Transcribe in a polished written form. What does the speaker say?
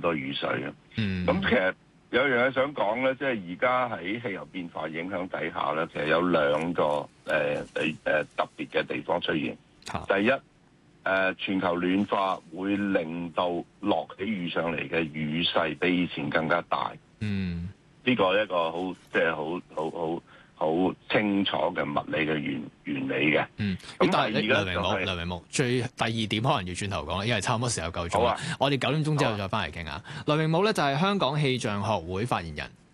多雨水嘅。 嗯， 咁其實有樣嘢想講咧，即係而家喺氣候變化影響底下咧，其實有兩個特別嘅地方出現。第一，全球暖化會令到落起雨上嚟嘅雨勢比以前更加大。 嗯， 呢個係一個好即係好清楚嘅物理嘅原理嘅。 咁但係梁榮武，第二點可能要轉頭講啦，因為差唔多時候夠鐘啦。我哋9點鐘之後再翻嚟傾下。梁榮武咧就係香港氣象學會發言人。